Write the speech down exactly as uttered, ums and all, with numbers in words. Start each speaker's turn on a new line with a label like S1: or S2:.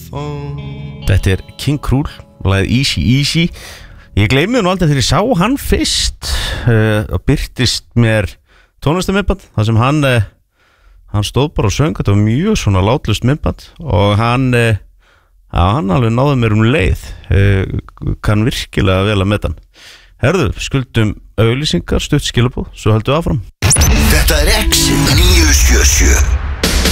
S1: Þetta er King Krúl, lagið Easy Easy. Ég gleymi nú aldrei þegar ég sá hann fyrst uh, og birtist mér tónlistarmyndband þar sem hann uh, hann stóð bara og söng. Þetta var mjög svona látlust myndband og hann uh, já, hann alveg náði mér um leið, uh, kann virkilega vel að meta hann. Herðu, skuldum auglýsingar, stutt skilabóð, svo höldum við áfram.
S2: Þetta er X níu sjö sjö.